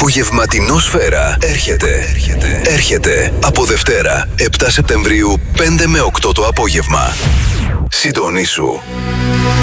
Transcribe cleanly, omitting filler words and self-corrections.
Απογευματινόσφαιρα έρχεται από Δευτέρα 7 Σεπτεμβρίου 5 με 8 το απόγευμα. Συντονίσου.